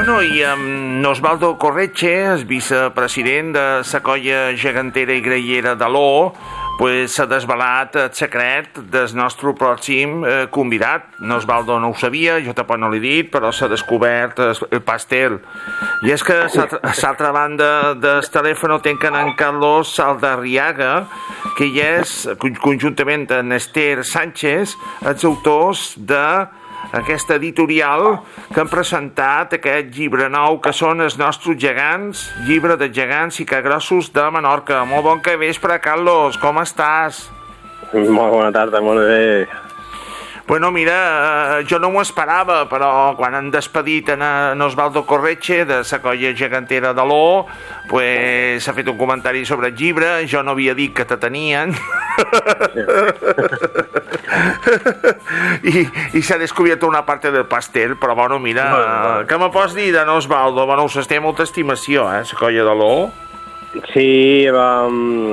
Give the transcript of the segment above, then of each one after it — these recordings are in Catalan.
Bueno, i amb Osvaldo Corretxe, el vicepresident de la colla gegantera i grallera de l'O, pues s'ha desvelat el secret del nostre pròxim convidat. Osvaldo no ho sabia, jo tampoc no l'he dit, però s'ha descobert el pastel. I és que a l'altra banda del telèfon tenen en Carlos Saldarriaga, que hi és, conjuntament amb Esther Sánchez, els autors d'aquesta editorial que han presentat aquest llibre nou que són els nostres gegants, llibre de gegants i cagrossos de Menorca. Molt bon vespre, Carlos, com estàs? Molt bona tarda, molt bé. Bueno, mira, jo no m'ho esperava, però quan han despedit en Osvaldo Corretxe de la colla gegantera de l'O, pues s'ha fet un comentari sobre el llibre, jo no havia dit que te tenien, i s'ha descobert una part del pastel, però bueno, mira, què me pots dir d'en Osvaldo? Bueno, us té molta estimació, la colla de l'O. Sí, va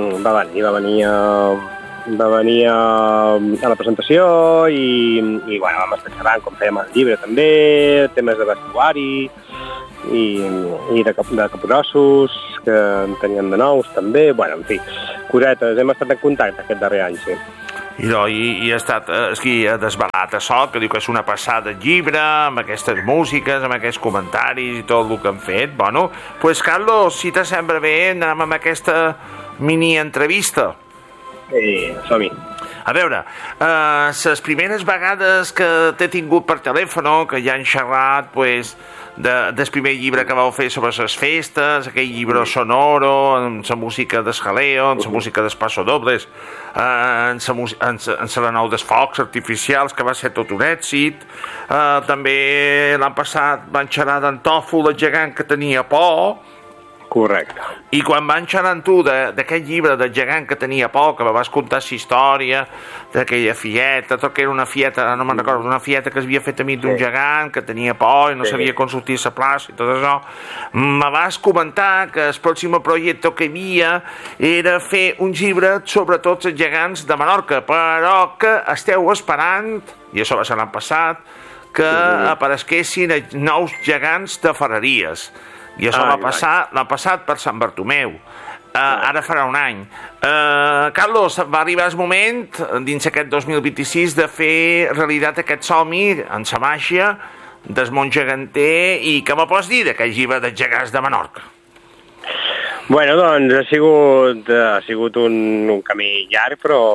venir a la presentació i bueno, vam estar xerrant com fèiem el llibre també, temes de vestuari i de capgrossos que en teníem de nous també, bueno, en fi, cosetes, hem estat en contacte aquest darrer any, sí. I ha estat ha desvelat això, que diu que és una passada de llibre, amb aquestes músiques, amb aquests comentaris i tot el que han fet. Bueno, pues Carlos, si te sembla bé, anem amb aquesta mini entrevista. Som-hi. A veure, les primeres vegades que t'he tingut per telèfon, que ja han xerrat, pues, del primer llibre que vau fer sobre les festes, aquell llibre sonoro, amb la música d'Esjaleo, amb la música d'Espaso Dobles, amb la nou dels focs artificials, que va ser tot un èxit. També l'any passat van xerrar d'en Tòfol, el gegant que tenia por. Correcte. I quan van xerrar amb tu d'aquest llibre del gegant que tenia por, que me vas contar la història d'aquella fieta, tot que era una fieta, no me'n recordo, una fieta que s'havia fet amic d'un gegant que tenia por i no sabia com sortir a la plaça i tot això, me vas comentar que el pròxim projecte que hi havia era fer un llibre sobre tots els gegants de Menorca, però que esteu esperant, i això va ser l'any passat, que apareguessin nous gegants de Ferreries. I això l'ha passat per Sant Bartomeu. Ara farà un any. Carlos, va arribar el moment, dins aquest 2026, de fer realitat aquest somni en la màgia del món geganter. I què me pots dir d'aquest llibre dels gegants de Menorca? Bueno, doncs ha sigut un camí llarg, però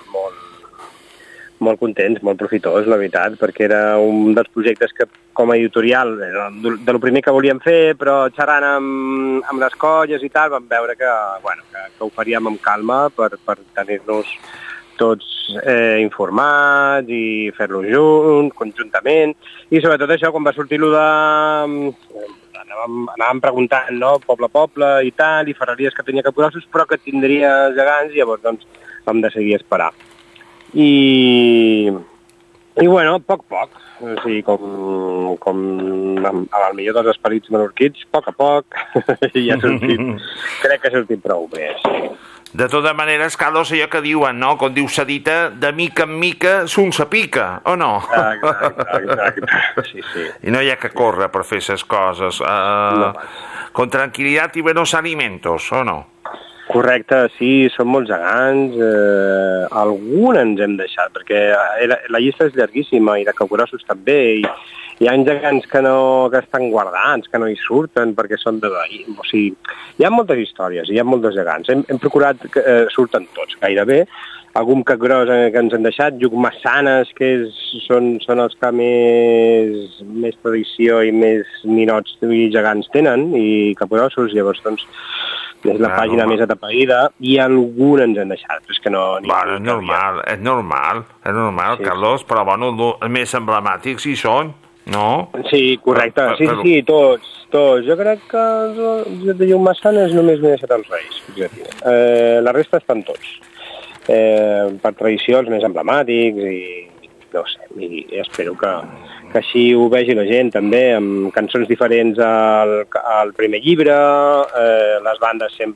molt contents, molt profitós, la veritat, perquè era un dels projectes que, com a editorial, de lo primer que volíem fer, però xerrant amb les colles i tal, vam veure que ho faríem amb calma per tenir-nos tots informats i fer-lo conjuntament, i sobretot això, quan va sortir allò de... Anàvem preguntant, no?, poble a poble i tal, i Ferreries que tenia capgrossos, però que tindria gegants, i llavors doncs vam decidir esperar. I bueno, poc, o sigui, com amb el millor dels esperits menorquins, poc a poc, i crec que ha sortit prou bé. De totes maneres, Carlos, allò que diuen, no?, com diu sa dita, de mica en mica s'un se pica, o no? Exacte, sí. I no hi ha que córrer per fer ses coses. Con tranquil·litat i buenos alimentos, o no? Correcte, sí, són molts gegants, algun ens hem deixat, perquè la llista és llarguíssima i de capgrossos també, i hi ha gegants que estan guardats, que no hi surten perquè són de veí. O sigui, hi ha moltes històries, hi ha molts gegants. Hem procurat que surten tots, gairebé. Algun capgros que ens han deixat, Llucmassanes, que són els que més tradició i més ninots i gegants tenen, i capgrossos, llavors, doncs, és la pàgina més atapeïda, i algun ens han deixat, però és que no... Bueno, és normal, sí. Carlos, però bueno, els més emblemàtics hi són, no? Sí, correcte, sí, tots. Jo crec que els de Llucmassanes només m'he deixat els Reis, la resta estan tots. Per tradició, els més emblemàtics, i no sé, i espero que així ho vegi la gent també, amb cançons diferents al primer llibre, les bandes sempre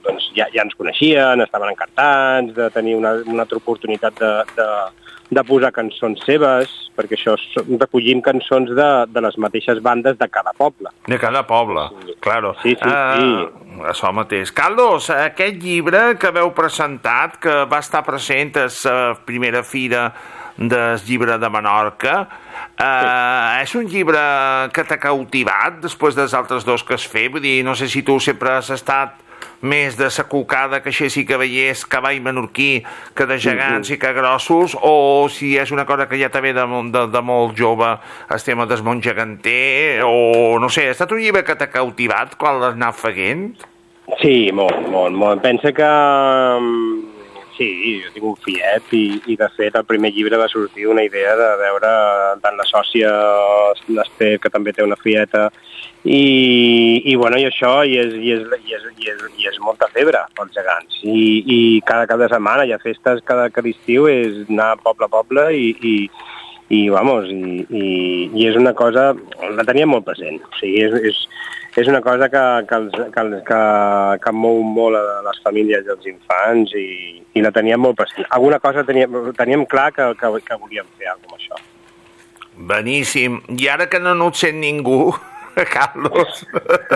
doncs ja ens coneixien, estaven encantats de tenir una altra oportunitat de posar cançons seves, perquè això recollim cançons de les mateixes bandes de cada poble. De cada poble, sí. Claro. Sí. Això mateix. Carlos, aquest llibre que veu presentat, que va estar present a la primera fira del llibre de Menorca, és un llibre que t'ha cautivat després dels altres dos que has fet? Vull dir, no sé si tu sempre has estat més de sa cucada que així sí que veiés cavall menorquí que de gegants i que grossos, o si és una cosa que ja també de molt jove el tema del món geganter, o no sé, ha estat un llibre que t'ha cautivat quan l'has anat fent? Sí, molt. Pensa que sí, jo tinc un fillet i de fet el primer llibre va sortir una idea de veure tant la sòcia l'Ester, que també té una filleta, i bueno, i això és molta febre pels gegants, i cada cap de setmana hi ha festes cada estiu, és anar poble a poble i és una cosa, la teníem molt present, o sigui, és una cosa que mou molt a les famílies i als infants, i la teníem molt present. Alguna cosa teníem clar que volíem fer alguna cosa amb això. Beníssim. I ara que no et sent ningú, Carlos,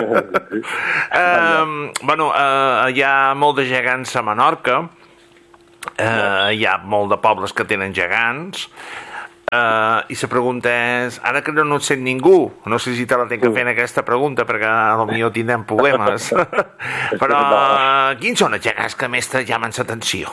hi ha molt de gegants a Menorca, hi ha molt de pobles que tenen gegants, i la pregunta és, ara que no et sent ningú, no sé si te la tinc que fer en aquesta pregunta perquè potser tindrem problemes, però quins són els gegants que més te llamen l'atenció?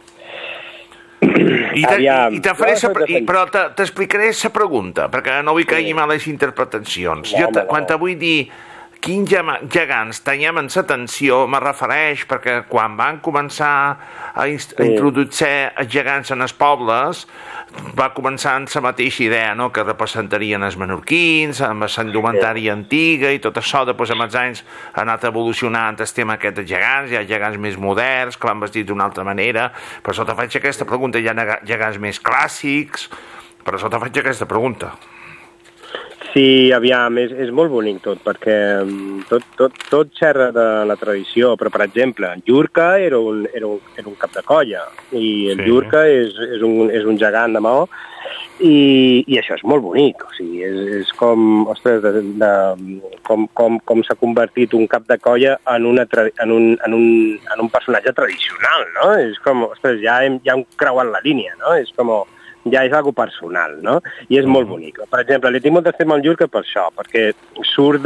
Però t'explicaré la pregunta perquè no vull que hi hagi males interpretacions. Quan te vull dir quins gegants tenien l'atenció, me refereix perquè quan van començar a introduir els gegants en els pobles va començar amb la mateixa idea, no? Que representarien els menorquins, amb la indumentària antiga i tot això, després amb els anys ha anat evolucionant el tema aquest de gegants, hi ha gegants més moderns que van vestit d'una altra manera, per això te faig aquesta pregunta, hi ha gegants més clàssics, per això te faig aquesta pregunta. Sí, aviam, és molt bonic tot, perquè tot xerra de la tradició, però, per exemple, Llurca era un cap de colla, i el Llurca és un gegant de maó, i això és molt bonic, o sigui, és com, ostres, com s'ha convertit un cap de colla en un personatge tradicional, no? És com, ostres, ja hem creuat la línia, no? És com... ja és algo personal, no? I és molt bonic. Per exemple, li tinc molt d'estima al Llurca per això, perquè surt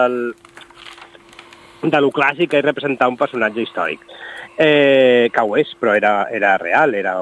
de lo clàssic que és representar un personatge històric. Que ho és, però era real, era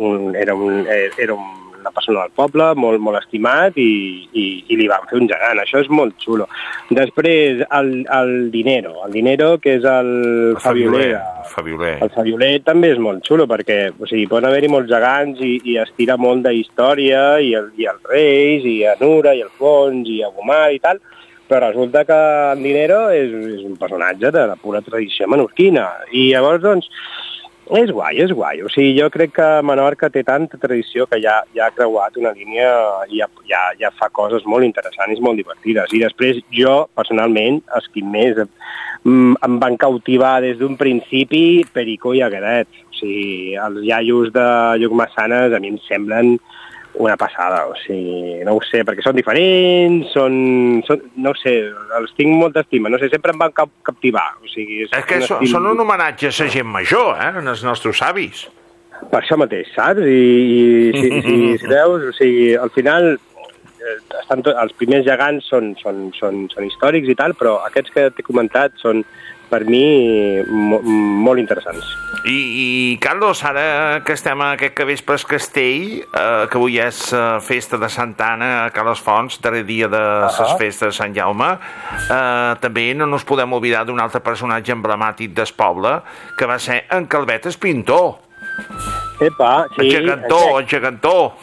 una persona del poble, molt estimat, i li van fer un gegant. Això és molt xulo. Després, el Dinero, que és el Fabioler. El Fabioler també és molt xulo, perquè poden haver-hi molts gegants i es tira molt de història, i els Reis, i a Nura, i el Fons, i a Gomar i tal, però resulta que el Dinero és un personatge de la pura tradició menorquina. I llavors, doncs, és guai. O sigui, jo crec que Menorca té tanta tradició que ja ha creuat una línia i ja fa coses molt interessants i molt divertides. I després jo, personalment, els que més em van cautivar des d'un principi, Perico i Aguedet. O sigui, els iaios de Llucmaçanes a mi em semblen una passada, o sigui, no ho sé, perquè són diferents, no ho sé, els tinc molta estima, no sé, sempre em van captivar, o sigui... És que són un homenatge a la gent major, als nostres avis. Per això mateix, saps? I si veus, o sigui, al final, els primers gegants són històrics i tal, però aquests que t'he comentat són, per mi, molt interessants. I Carlos, ara que estem a aquest capvespre al castell, que avui és festa de Santa Anna a Carles Fonts, darrer dia de les festes de Sant Jaume, també no ens podem oblidar d'un altre personatge emblemàtic del poble, que va ser en Calvet el pintor. Epa, sí. El gegantó.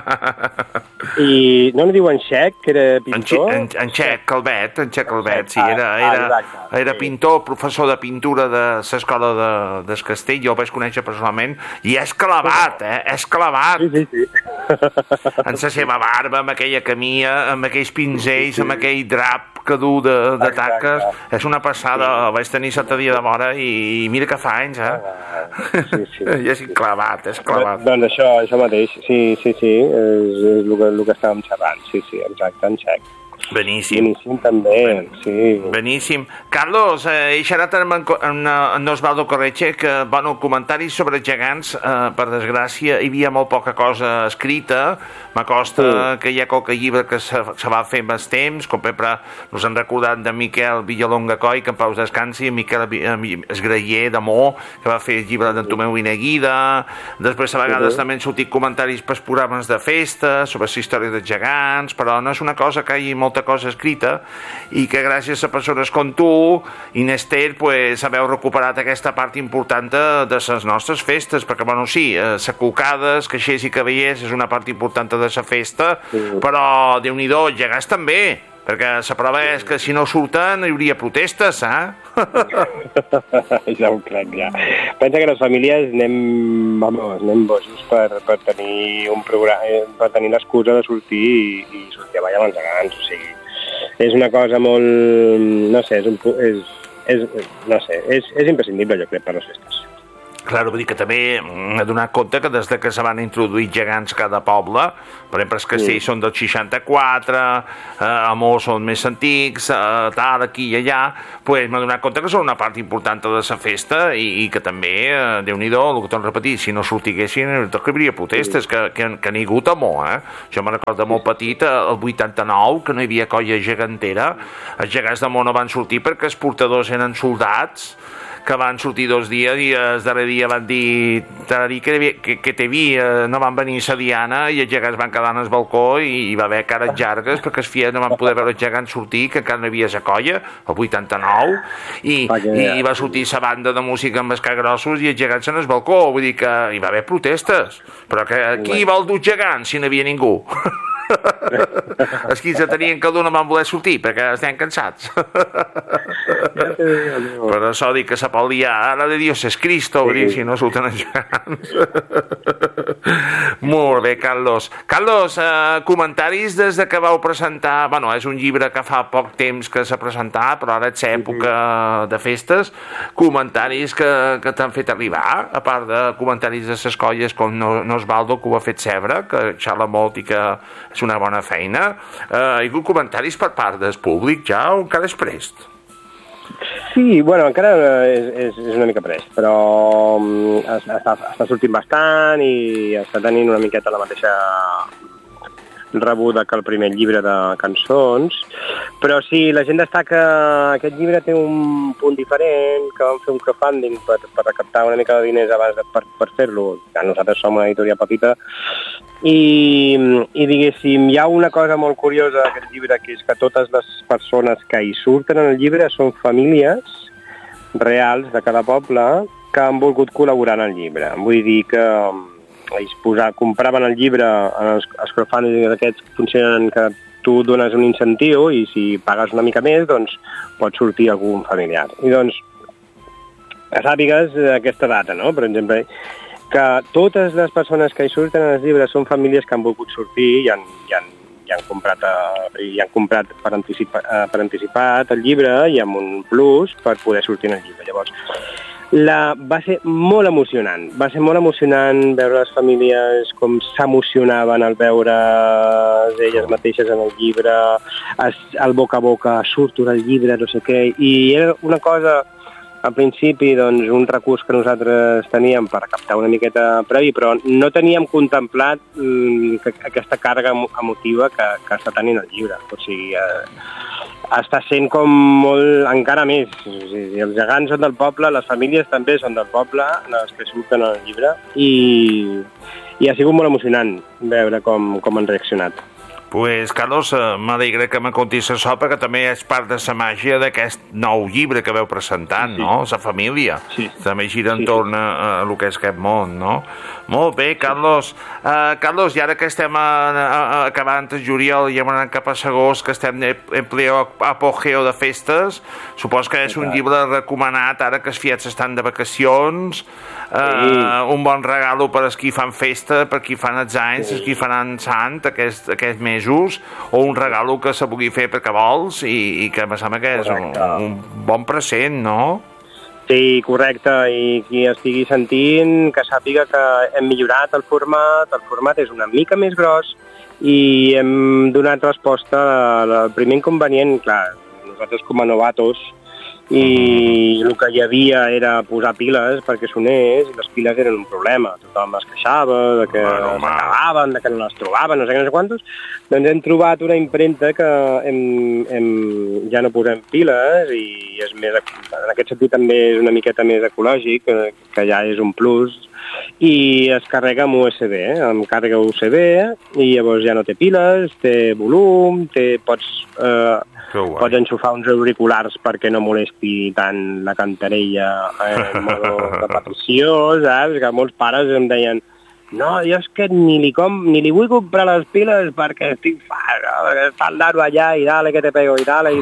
I no diu en Xec, que era pintor? En Xec Calvet, sí, era pintor, professor de pintura de l'escola del Castell, jo el vaig conèixer personalment, i és clavat, és clavat. Sí. En la seva barba, amb aquella camia, amb aquells pinzells, amb aquell drap que du de taques, és una passada, vaig tenir 7 dies de vora i mira que fa anys, I és clavat, és clavat. Doncs això mateix, sí, és el que estàvem xerrant, sí, exacte, en sec. Beníssim també, sí. Beníssim. Carlos, he xerrat amb Osvaldo Corretxe que, comentaris sobre gegants, per desgràcia, hi havia molt poca cosa escrita. M'acosta que hi ha qualque llibre que se va fer amb els temps, com per exemple, nos han recordat de Miquel Villalonga Coll, que en paus descansi, Miquel Esgraller de Mó, que va fer el llibre d'en Tomeu i Neguida. Després, a vegades, també han sortit comentaris pels programes de festa, sobre les històries dels gegants, però no és una cosa que hi hagi molta cosa escrita i que gràcies a persones com tu i Nester sabeu recuperat aquesta part important de les nostres festes, perquè sí, sacucades, caixers i cavallers és una part important de la festa, però Déu-n'hi-do, gegants també, perquè la prova és que si no surten hi hauria protestes, Ja ho crec, ja. Pensa que les famílies anem bojos per tenir un programa, per tenir l'excusa de sortir i sortir a ballar amb els gegants, o sigui, és una cosa molt, no sé, és imprescindible, jo crec, per les festes. Clar, vull dir que també he donat compte que des que se van introduir gegants a cada poble, per exemple, els castells són del 64, a Mó són més antics, tal, aquí i allà, m'he donat compte que són una part important de la festa i que també, Déu-n'hi-do, el que torno a repetir, si no sortiguessin, que hi hauria protestes, que n'hi ha hagut a Mó, Jo me'n recordo molt petit, el 89, que no hi havia colla gegantera, els gegants de Mó no van sortir perquè els portadors eren soldats, que van sortir 2 dies i el darrer dia van dir que te vi, no van venir a Diana i els gegants van quedar en el balcó i hi va haver cares llargues perquè els filles no van poder veure els gegants sortir, que encara no hi havia la colla, el 89, i va sortir la banda de música amb els cagrossos i els gegants en el balcó, vull dir que hi va haver protestes, però que qui vol dur gegants si no hi havia ningú? Els qui se tenien que dur no van voler sortir perquè estem cansats. Per això dic que se pot liar, ara de Dios es Cristo, si no surten els gegants. Molt bé, Carlos, comentaris des de que vau presentar, és un llibre que fa poc temps que s'ha presentat, però ara és època de festes, comentaris que t'han fet arribar, a part de comentaris de les colles com Osvaldo, que ho ha fet Cebre, que xala molt i que és una bona feina. Hi ha hagut comentaris per part del públic ja o encara és prest? Sí, encara és una mica prest, però està sortint bastant i està tenint una miqueta la mateixa rebuda que el primer llibre de cançons, però sí, la gent destaca aquest llibre té un punt diferent, que vam fer un crowdfunding per recaptar una mica de diners abans per fer-lo. Nosaltres som una editorial petita i diguéssim, hi ha una cosa molt curiosa d'aquest llibre, que és que totes les persones que hi surten en el llibre són famílies reals de cada poble que han volgut col·laborar en el llibre. Vull dir que compraven el llibre en els crowdfunding aquests que funcionen, que tu dones un incentiu i si pagues una mica més, doncs pot sortir algun familiar. I doncs, que sàpigues aquesta data, no? Per exemple, que totes les persones que hi surten en els llibres són famílies que han volgut sortir i han comprat per anticipat el llibre i amb un plus per poder sortir en el llibre. Llavors, va ser molt emocionant. Va ser molt emocionant veure les famílies com s'emocionaven al veure elles mateixes en el llibre, el boca a boca, surto del llibre, no sé què, i era una cosa, al principi, doncs, un recurs que nosaltres teníem per captar una miqueta previ, però no teníem contemplat aquesta càrrega emotiva que està tenint el llibre. O sigui, està sent com molt, encara més. O sigui, els gegants són del poble, les famílies també són del poble, les que surten en el llibre, i ha sigut molt emocionant veure com han reaccionat. Pues, Carlos, m'alegra que me contis això, perquè també és part de la màgia d'aquest nou llibre que veu presentant, no? La família. Sí. També gira entorn a el que és aquest món, no? Molt bé, Carlos. Carlos, i ara que estem acabant el juliol i anant cap a l'agost, que estem en ple apogeu de festes, supos que és un llibre recomanat ara que els fiats estan de vacacions, un bon regalo per als qui fan festa, per qui fan els anys, els qui faran sant aquests mesos. just, o un regalo que se pugui fer perquè vols i que em sembla que és un bon present, no? Sí, correcte, i qui estigui sentint que sàpiga que hem millorat el format és una mica més gros i hem donat resposta al primer inconvenient, clar, nosaltres com a novatos, i el que hi havia era posar piles perquè sonés, i les piles eren un problema, tothom es queixava de que s'acabaven, de que no les trobaven, no sé què, no sé quantos. Doncs hem trobat una impremta que ja no posem piles i és més, en aquest sentit també és una miqueta més ecològic, que ja és un plus, i es carrega amb USB, amb càrrega USB, i llavors ja no té piles, té volum, pots enxufar uns auriculars perquè no molesti tant la cantarella en modo de petició, saps? Que molts pares em deien no, jo és que ni li vull comprar les piles perquè estic fart, no? Perquè està el nano allà i dale que te pego, i dale.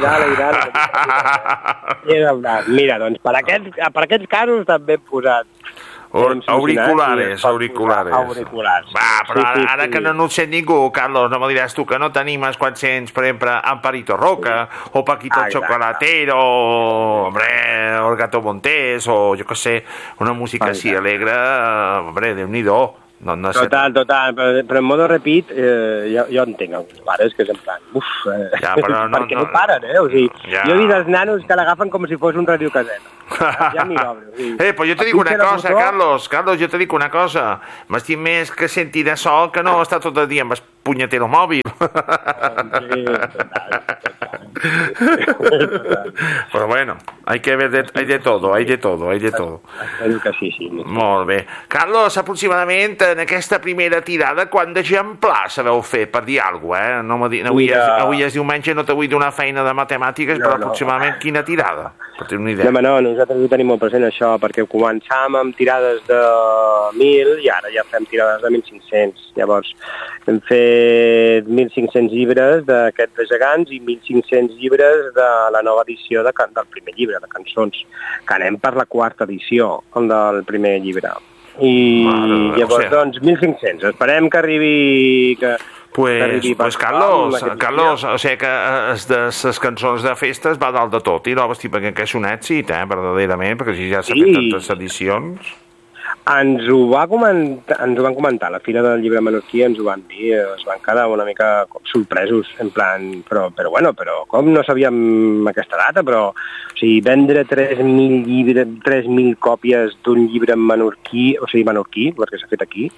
Mira, doncs per aquests casos també hem posat auriculars. Va, però ara que no ens sent ningú, Carlos, no me diràs tu que no t'animes quan sents, per exemple, Amparito Roca, o Paquito Chocolatero, hombre, o el Gato Montés, o jo què sé, una música així alegre, hombre, Déu-n'hi-do. No total, però en modo repeat jo entenc els pares que és en plan perquè no paren, o sigui, jo he vist els nanos que l'agafen com si fos un radiocaseta ja m'hi obro però jo te dic una cosa, Carlos, jo te dic una cosa, m'estic més que sentir de sol que no estar tot el dia amb el punyetero mòbil. Però bueno, hay de todo. Espero que sí. Molt bé. Carlos, aproximadament en aquesta primera tirada, quant d'exemplars sabeu fer, per dir alguna cosa, avui és diumenge, no t'vull donar feina de matemàtiques, però aproximadament quina tirada? Per tenir una idea. No, nosaltres ho tenim molt present això, perquè començàvem amb tirades de 1.000 i ara ja fem tirades de 1.500. Llavors, hem fet 1.500 llibres d'aquests de gegants i 1.500 llibres de la nova edició del primer llibre, de cançons, que anem per la quarta edició del primer llibre. I llavors, doncs, 1.500. Esperem que arribi... Pues Carlos, o sigui que les cançons de festes va dalt de tot i no, perquè és un èxit, verdaderament, perquè si ja s'ha fet tantes edicions. Ens ho van comentar a la Fira del Llibre Menorquí, ens ho van dir, es van quedar una mica sorpresos, en plan, però com no sabíem aquesta data, però o sigui, vendre 3.000 còpies d'un llibre en menorquí, o sigui, menorquí, perquè s'ha fet aquí,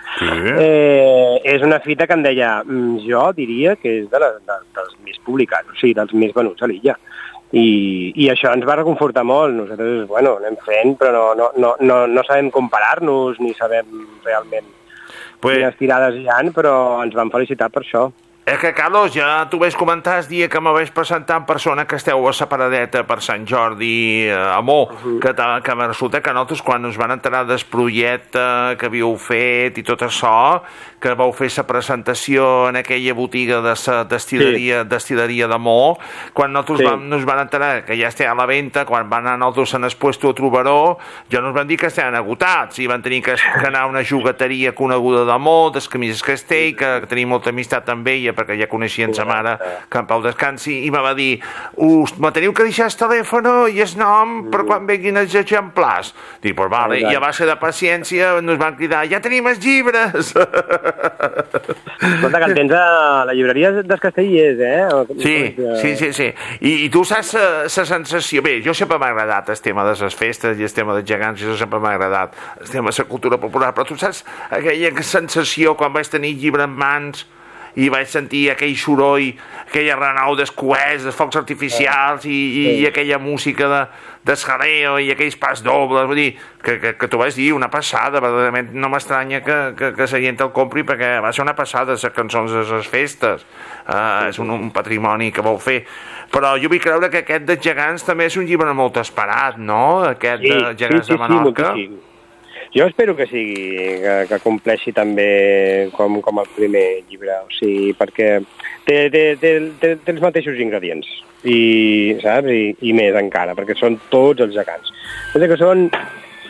és una fita que em deia, jo diria que és dels més publicats, o sigui, dels més venuts a l'illa. I això ens va reconfortar molt. Nosaltres, anem fent, però no sabem comparar-nos ni sabem realment quines tirades hi ha, però ens van felicitar per això. És que, Carlos, ja t'ho vaig comentar el dia que me vaig presentar en persona, que esteu a separadeta per Sant Jordi a Mo, que resulta que nosaltres, quan ens van enterar del projecte que havíeu fet i tot això, que vau fer la presentació en aquella botiga de destilleria de Mo, quan nosaltres nos van enterar que ja estava a la venda, quan van anar nosaltres en el puesto a Trobaró, ja nos van dir que estaven agotats i van tenir que anar a una jugueteria coneguda de Mo, des Camises Castell, que tenim molta amistat amb ella, perquè ja coneixien sa mare, que en pau descansi, i me va dir, me teniu que deixar el telèfon i el nom per quan venguin els exemplars. Dic, pues vale, i a base de paciència ens van cridar, ja tenim els llibres! Escolta, que el tens a la llibreria del Castellers, Sí. I tu saps la sensació... Bé, jo sempre m'ha agradat el tema de les festes i el tema dels gegants, això sempre m'ha agradat, el tema de la cultura popular, però tu saps aquella sensació quan vaig tenir llibre en mans i vaig sentir aquell soroll, aquella renau dels coets, dels focs artificials i aquella música de jaleo i aquells pas dobles, vull dir, que t'ho vaig dir, una passada, verdaderament no m'estranya que la gent el compri perquè va ser una passada, les cançons de les festes, és un patrimoni que vau fer, però jo vull creure que aquest dels gegants també és un llibre molt esperat, no? Aquest de gegants de Menorca. Sí. Jo espero que sigui, que compleixi també com el primer llibre, o sigui, perquè té els mateixos ingredients, saps? I més encara, perquè són tots els gegants. És que són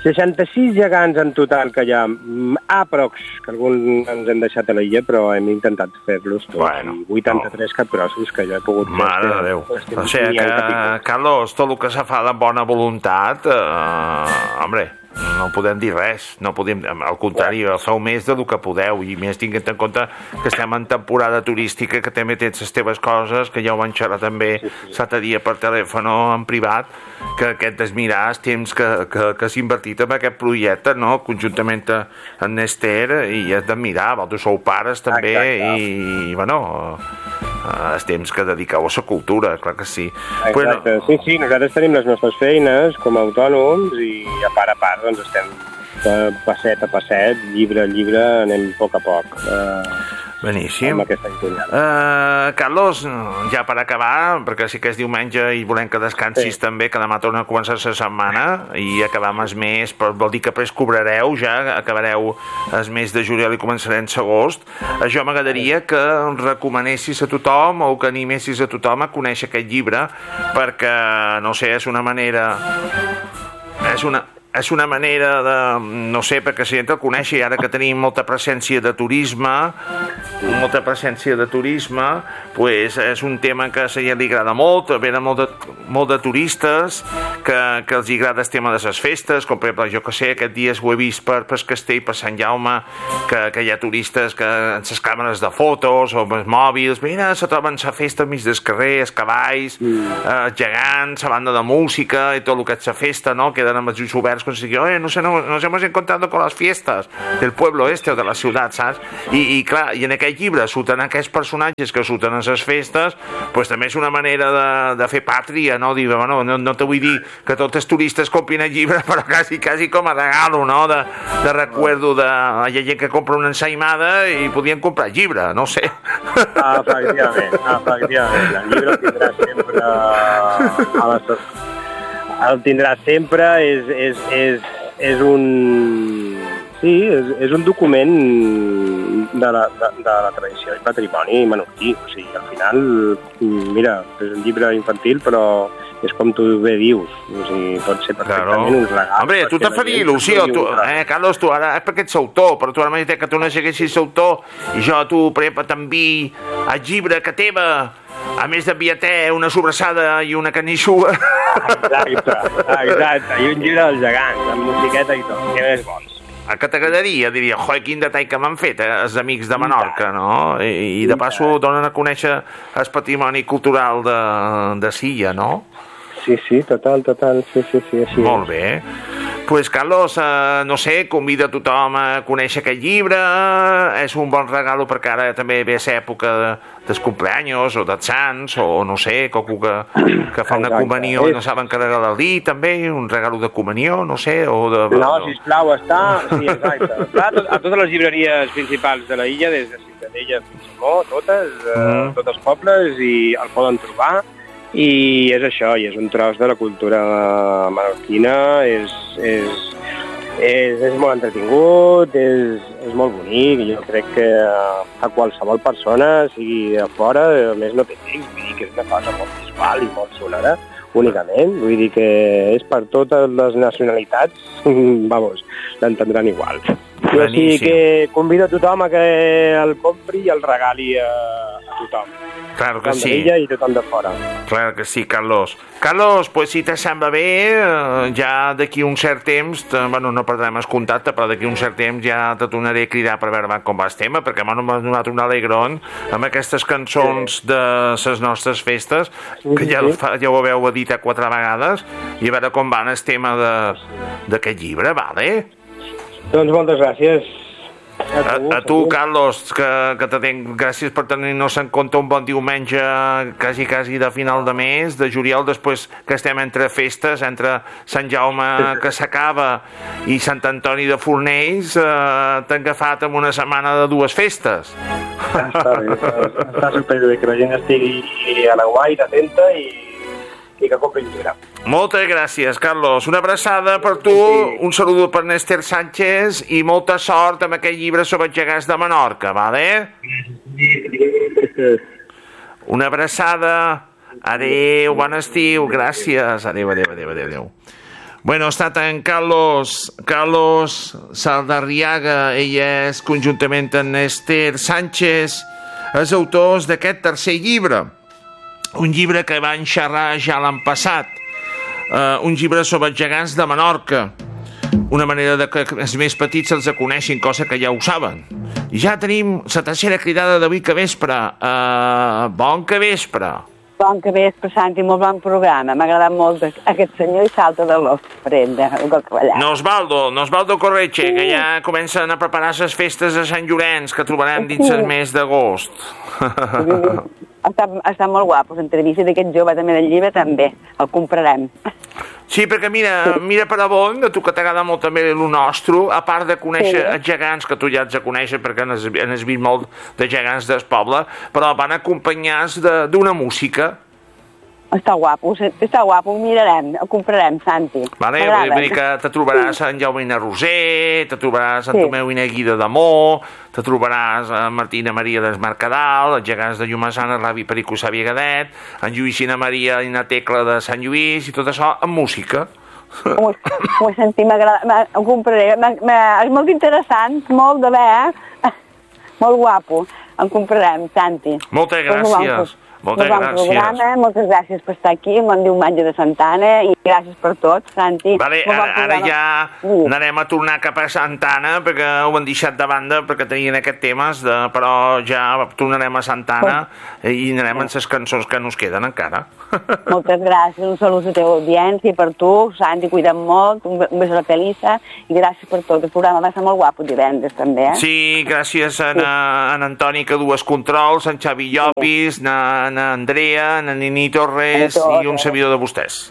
66 gegants en total que hi ha, aprox, que alguns ens hem deixat a l'illa, però hem intentat fer-los tots. Bueno, 83 capgrossos que jo he pogut fer. Mare de Déu. O sigui que, Carlos, tot el que se fa de bona voluntat, hombre, no podem dir res, no podem, al contrari, feu més del que podeu, i més tinguent en compte que estem en temporada turística, que també tens les teves coses, que ja ho van xerrar també l'altre dia per telèfon o en privat, que aquest desmirar el temps que has invertit en aquest projecte, no?, conjuntament amb Nester, i has d'admirar, vosaltres sou pares també. Exacte. I bueno, els temps que dediqueu a la cultura, clar que sí. Exacte, sí, nosaltres tenim les nostres feines com a autònoms i a part doncs estem passet a passet, llibre a llibre, anem a poc, Beníssim. amb aquesta editorial. Carlos, ja per acabar, perquè sí que és diumenge i volem que descansis també, que demà torna a començar la setmana i acabam el mes, però vol dir que després cobrareu ja, acabareu el mes de juliol i començarem l'agost. Jo m'agradaria que recomanessis a tothom o que animessis a tothom a conèixer aquest llibre, perquè, no sé, és una manera de, no sé, perquè si el coneixi, ara que tenim molta presència de turisme, pues és un tema que a la gent li agrada molt, venen molt de turistes que els agrada el tema de les festes, com per exemple, jo que sé, aquests dies ho he vist per Castell, per Sant Jaume, que hi ha turistes que amb les càmeres de fotos o amb els mòbils, mira, se troben la festa al mig del carrer, els cavalls, els gegants, la banda de música i tot el que és la festa, no?, queden amb els ulls oberts, conseguir, oye, nos hemos encontrado con las fiestas del pueblo este o de la ciutat, saps? I clar, i en aquest llibre surten aquests personatges que surten a les festes, pues també és una manera de fer pàtria, no? Dir, bueno, no te vull dir que tots els turistes comprin el llibre, però quasi com a regalo, no? De recuerdo de la gent que compra una ensaïmada i podien comprar el llibre, no sé. Efectivament. El llibre el tindràs sempre a les... El tindràs sempre, és un document de la tradició i patrimoni menorquí. O sigui, al final, mira, és un llibre infantil, però és com tu bé dius. O sigui, pot ser perfectament uns regals. Hombre, tu te faria il·lusió, Carlos, tu ara és perquè ets autor, però tu ara m'has dit que tu no siguessis autor i jo a tu, per exemple, t'enviï el llibre que teva, a més d'enviar-te una sobrassada i una canixuga. Exacte, i un llibre dels gegants, amb musiqueta i tot, que més bons. El que t'agradaria, diria, joder, quin detall que m'han fet els amics de Menorca, no? I de passo donen a conèixer el patrimoni cultural de Silla, no? Sí, total, sí, així. Molt bé. Pues, Carlos, no sé, convida tothom a conèixer aquest llibre, és un bon regalo perquè ara també ve l'època dels cumpleaños o dels sants, o no sé, qualcú que fa una comunió i no saben què regalar-li, també, un regalo de comunió, no sé, o de... No, sisplau, està... Sí, exacte. Està a totes les llibreries principals de la illa, des de Ciutadella fins a Salmó, tots els pobles, i el poden trobar. I és això, i és un tros de la cultura menorquina, és molt entretingut, és molt bonic, i jo crec que a qualsevol persona, sigui a fora, a més no té text, vull dir que és una cosa molt visual i molt sonora, únicament, vull dir que és per totes les nacionalitats, vamos, l'entendran igual. O sigui que convido a tothom a que el compri i el regali a tothom. Claro que sí. D'ella i tothom de fora. Claro que sí, Carlos. Carlos, pues si te sembla bé, ja d'aquí un cert temps, bueno, no perdrem el contacte, però d'aquí un cert temps ja te tornaré a cridar per veure com va el tema, perquè m'han donat un alegron amb aquestes cançons de les nostres festes, que ja ho haveu editat 4 vegades, i a veure com va el tema d'aquest llibre, vale? Doncs moltes gràcies. A tu, Carlos, que te tenc, gràcies per tenir-nos en compte un bon diumenge quasi de final de mes, de juliol, després que estem entre festes, entre Sant Jaume que s'acaba i Sant Antoni de Fornells, t'ha agafat en una setmana de 2 festes. Està superbé, que la gent estigui a la guai, atenta i que compri el llibre. Moltes gràcies, Carlos. Una abraçada per tu, un saludo per Néstor Sánchez i molta sort amb aquest llibre sobre els gegants de Menorca, vale? Una abraçada. Adéu, bon estiu, gràcies. Adéu. Bueno, ha estat en Carlos Saldarriaga, ell és, conjuntament amb Esther Sánchez, els autors d'aquest tercer llibre. Un llibre que van xerrar ja l'any passat. Un llibre sobre els gegants de Menorca. Una manera de que els més petits se'ls coneixin, cosa que ja ho saben. I ja tenim la tercera cridada d'avui que vespre. Bon que vespre. Bon que vespre, Santi, molt bon programa. M'ha agradat molt aquest senyor i salta de l'ofrenda. No, Osvaldo Corretxe, que ja comencen a preparar les festes de Sant Llorenç, que trobarem dins el mes d'agost. Està molt guapo, l'entrevista d'aquest jove també del llibre, també. El comprarem. Sí, perquè mira per on, de tu que t'agrada molt també el nostre, a part de conèixer els gegants, que tu ja ets de conèixer perquè n'has vist molt de gegants del poble, però van acompanyats d'una música. Està guapo, ho mirarem, ho comprarem, Santi. Vale, vull dir que te trobaràs en Jaume Roser, te trobaràs en Tomeu i Guida d'Amor, te trobaràs en Martina Maria des Mercadal, els gegants de Llumassana, l'avi Perico Xavier Gadet, en Lluïsina Maria i na Tecla de Sant Lluís, i tot això amb música. Ho he sentit, m'agrada, ho compraré. És molt interessant, molt de bé, molt guapo. En comprarem, Santi. Moltes gràcies. Moltes gràcies. Moltes gràcies per estar aquí, un bon diumenge de Santana, i gràcies per tot, Santi. Vale, ara ja anarem a tornar cap a Santana, perquè ho han deixat de banda, perquè tenien aquest temes, però ja tornarem a Santana i anarem amb les cançons que ens queden encara. Moltes gràcies, un salut a la teva audiència i per tu, Santi, cuida't molt, un bes a la Felisa, i gràcies per tot. El programa va ser molt guapo divendres, també, Sí, gràcies a en Antoni, que du els controls, en Xavi Llopis, en Andrea, en Nini Torres i un servidor de vostès.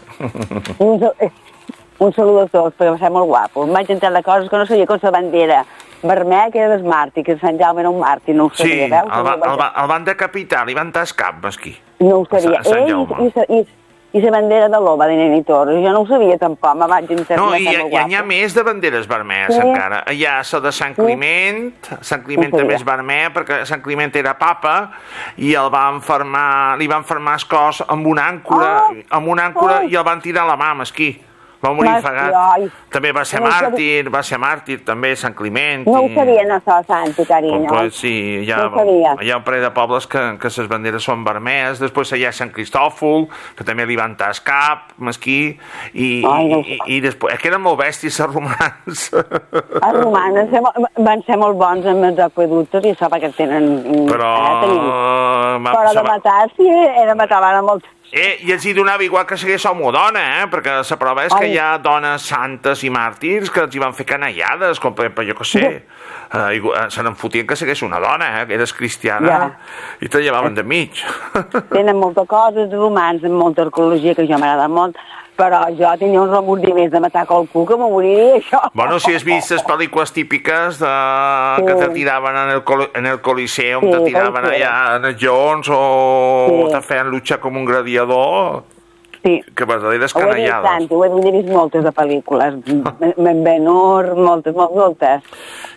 Un salut a tots, perquè va ser molt guapo. Em vaig entrar de coses que no sabia, com la bandera vermella, que era dels Màrtirs, que Sant Jaume era un màrtir, no ho sabia, veus? Sí, el van decapitar, li van tascar cap, mesquí. No ho sabia. I la bandera de l'Oba de Nini Torres, jo no ho sabia tampoc, me vaig entrar. No, i hi ha més de banderes vermelles encara. Hi ha la de Sant Climent, Sant Climent també és vermell, perquè Sant Climent era papa, i li van fermar el cos amb una àncora, i el van tirar a la mà, mesquí. Va morir ofegat. També va ser màrtir, també, Sant Climent. No ho sabia, no, Santi, carinyo. Sí, hi ha un parell de pobles que les banderes són vermelles. Després hi ha Sant Cristòfol, que també li van tascar, mesquí, i després... Que eren molt bèsties, els romans. Els romans van ser molt bons amb els aqüeductes, i això perquè tenen... Però de matar, sí, mataven molt... I els hi donava igual que seguís home o dona, perquè la prova és que hi ha dones santes i màrtirs que els hi van fer canallades, com per exemple, jo què sé, se n'en fotien que seguís una dona, que eres cristiana, i te llevaven de mig. Tenen moltes coses romans, molta arqueologia, que jo m'agrada molt, però jo tenia un remordiment de matar qualcú que m'ho moriria, això. Bueno, si has vist les pel·lícules típiques que te tiraven en el Coliseum, te tiraven allà en els lleons o te feien luchar com un gladiador, que verdaderes canallades. Ho he vist moltes de pel·lícules, Ben-Hur, moltes.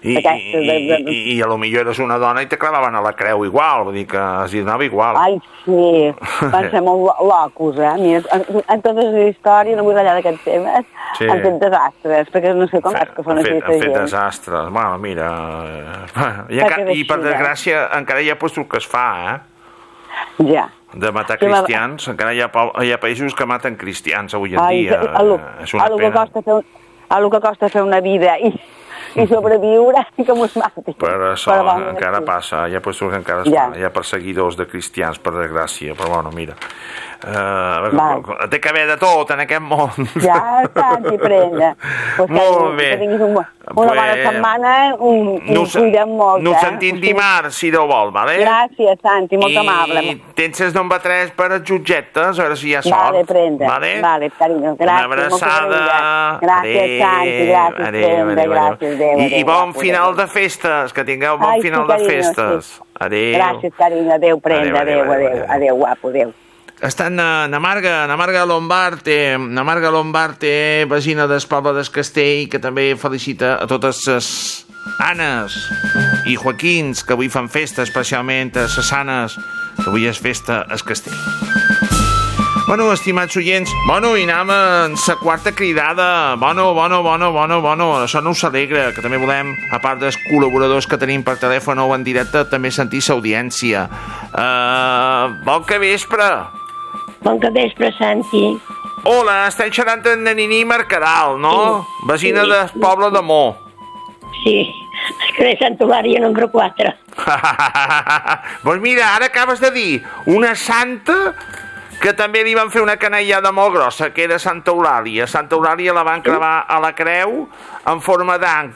I a lo millor eres una dona i te clavaven a la creu igual, vull dir que es donava igual. Ai, sí, van ser molt locos, Mira, en totes les històries, no vull ratllar d'aquests temes, han fet desastres, perquè no sé com és que són aquesta gent. Han fet desastres, bueno, mira... I per desgràcia encara hi ha llocs que es fa, Ja. De matar cristians, encara hi ha països que maten cristians avui en dia. És una pena. El que costa fer una vida i sobreviure que mos matin. Per això encara passa, hi ha països que encara es fa, hi ha perseguidors de cristians, per desgràcia, però bueno, mira. Té que haver de tot en aquest món. Ja, Santi, prenda. Molt bé. Que tinguis una bona setmana i cuidem molt. Nos sentim dimarts, si Déu vol, vale? Gràcies, Santi, molt amable. I tens el nombre 3 per els jutgetes, a veure si hi ha sort. Vale, prenda. Vale, carinyo, gràcies. Una abraçada. Gràcies, Santi, gràcies, prenda, gràcies, Déu. I bon final de festes, que tingueu bon final de festes. Adéu. Gràcies, carinyo, adéu, prenda, adéu, guapo, adéu. Està na Marga Lombarte, vecina del poble del Castell, que també felicita a totes les Annes i Joaquins que avui fan festa, especialment a les Annes, que avui és festa al Castell. Bueno, estimats oients, i anem a la quarta cridada. Bueno, això no us alegra, que també volem, a part dels col·laboradors que tenim per telèfon o en directe, també sentir l'audiència. Bon que vespre. Bon que vespre, Santi. Hola, estem xerrant amb la Nini Mercadal, no? Sí. Vecina del poble de Mó. Sí, carrer Santa Eulàlia, número 4. Doncs mira, ara acabes de dir una santa que també li van fer una canellada molt grossa, que era Santa Eulàlia. Santa Eulàlia la van clavar a la creu en forma d'anc.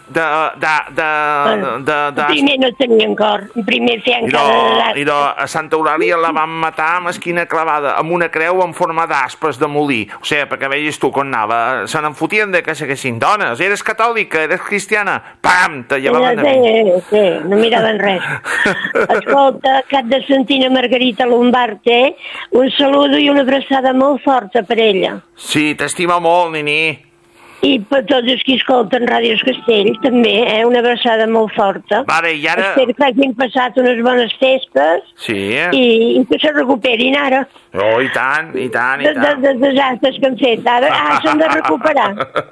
Primer no tenien cor, primer feien cada... I a Santa Eulàlia la van matar amb esquina clavada, amb una creu en forma d'aspes de molí. O sigui, perquè veies tu com anava. Se n'en fotien de que seguessin dones. Eres catòlica, eres cristiana. Pam, te llevaven de mi. Sí, no miraven res. Escolta, cap de Santina Margarita Lombarte, un saludo i una abraçada molt forta per ella. Sí, t'estima molt, Nini. I per tots els que escolten Ràdios Castell, també, una abraçada molt forta. Vale, i ara... Espero que hagin passat unes bones festes. Sí. I que se recuperin ara. Oh, i tant. Dels desastres que han fet. Ara s'han de recuperar.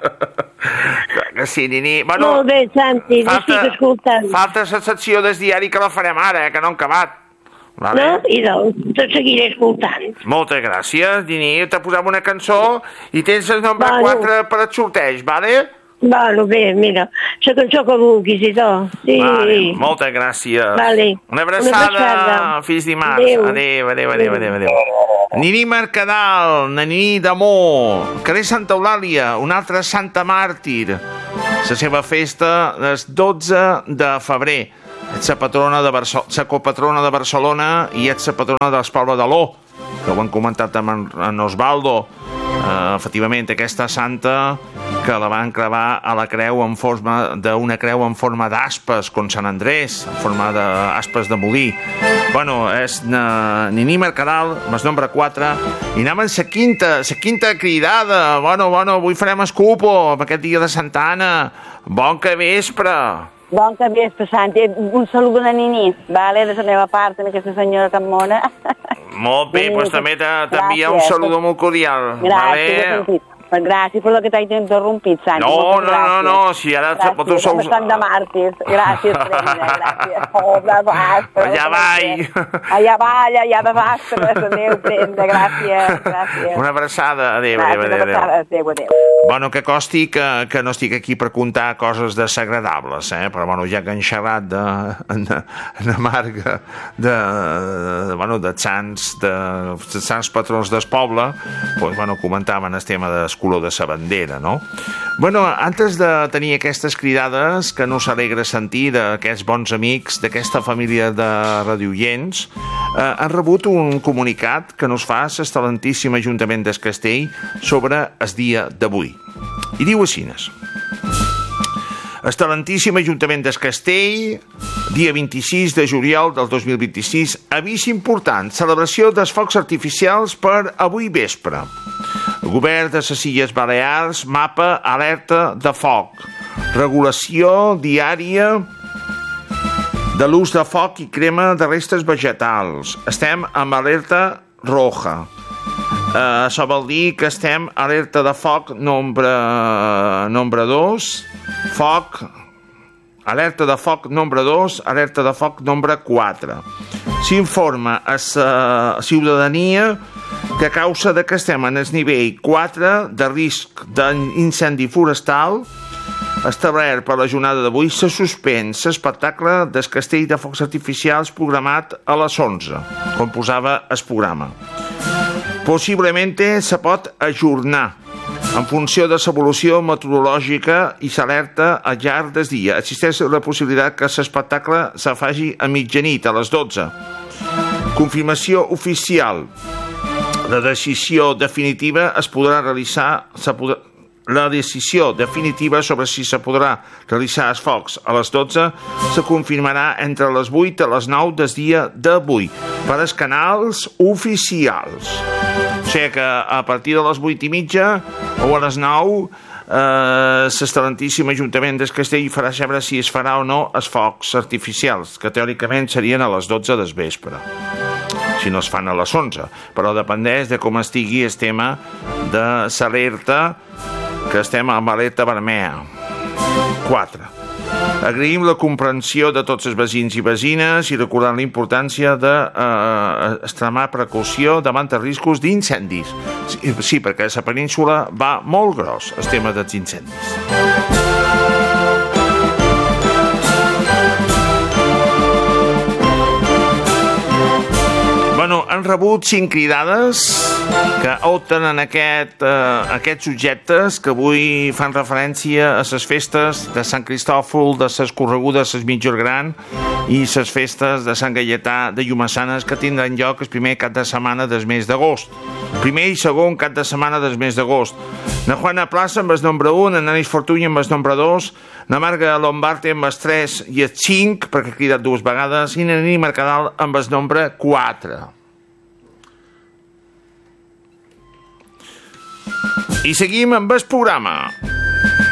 Que sí, Nini. Bueno, molt bé, Santi, estic escoltant. Falta la secció del diari que la farem ara, que no hem acabat. Vale. No? I doncs, te seguiré escoltant. Moltes gràcies, Nini. Te posem una cançó i tens el nombre 4 per el sorteig, vale? Bueno, bé, mira, la cançó que vulguis i tot. Sí. Vale, moltes gràcies. Vale. Una abraçada. Fins dimarts. Adéu. Nini Mercadal, Nini d'Amor, carrer Santa Eulàlia, una altra santa màrtir. La seva festa és 12 de febrer. Ets la copatrona de Barcelona i ets la patrona dels Poble de l'O, que ho han comentat amb en Osvaldo. Efectivament, aquesta santa que la van clavar a la creu en forma d'una creu en forma d'aspes, com Sant Andrés, en forma d'aspes de molí. Bueno, és Nini Mercadal, amb el nombre 4, i anem en la quinta cridada. Bueno, avui farem escupo, amb aquest dia de Santa Anna. Bon que vespre. Bon que vespre, Santi. Un saludo a Nini, vale, de la meva part, amb aquesta senyora tan mona. Molt bé, doncs també t'envia un saludo molt cordial. Gràcies, gràcies per el que t'he interrompit, Santi. No, si ara tu sou... Gràcies, de màrtirs. Gràcies, Reina, gràcies. Allà va, adéu, Brenda, gràcies. Una abraçada, adéu. Bueno, que costi que no estic aquí per contar coses desagradables, però bueno, ja que han xerrat de marca de sants patrons del poble, doncs bueno, comentaven el tema del color de sa bandera, no? Bueno, antes de tenir aquestes cridades que no s'alegra sentir d'aquests bons amics d'aquesta família de radioients, han rebut un comunicat que nos fa l'excel·lentíssim Ajuntament del Castell sobre el dia d'avui. I diu així: Excel·lentíssim Ajuntament del Castell, dia 26 de juliol del 2026, avís important, celebració dels focs artificials per avui vespre. El govern de les Illes Balears mapa alerta de foc, regulació diària de l'ús de foc i crema de restes vegetals. Estem amb alerta roja. Això vol dir que estem alerta de foc nombre 2, foc, alerta de foc nombre 2, alerta de foc nombre 4. S'informa a la ciutadania que a causa de que estem en el nivell 4 de risc d'incendi forestal establert per la jornada d'avui, se suspèn l'espectacle del castell de focs artificials programat a les 11, com posava el programa. Possiblement se pot ajornar en funció de l'evolució meteorològica i s'alerta al llarg del dia. Existeix la possibilitat que l'espectacle se faci a mitjanit, a les 12. Confirmació oficial. La decisió definitiva es podrà realitzar... La decisió definitiva sobre si se podrà realitzar els focs a les 12 se confirmarà entre les 8 a les 9 del dia d'avui per als canals oficials. O sigui que a partir de les 8:30 o a les 9 l'excel·lentíssim Ajuntament del Castell farà saber si es farà o no els focs artificials, que teòricament serien a les 12 del vespre. si no es fan a les 11, però dependeix de com estigui el tema de l'alerta, que estem amb alerta vermella. 4. Agraïm la comprensió de tots els veïns i veïnes i recordant la importància d'extremar precaució davant els riscos d'incendis. Sí, perquè a la península va molt gros el tema dels incendis. Bueno, han rebut 5 cridades que opten en aquests subjectes que avui fan referència a les festes de Sant Cristòfol, de les corregudes, les Mitjor Gran i les festes de Sant Gaietà de Llumassanes, que tindran lloc el primer cap de setmana del mes d'agost. Primer i segon cap de setmana del mes d'agost. Na Juana Plaça amb el nombre 1, na Nanis Fortuny amb el nombre 2, na Marga Lombarte amb el 3 i el 5, perquè ha cridat 2 vegades, i na Nini Mercadal amb el nombre 4. I seguim amb el programa.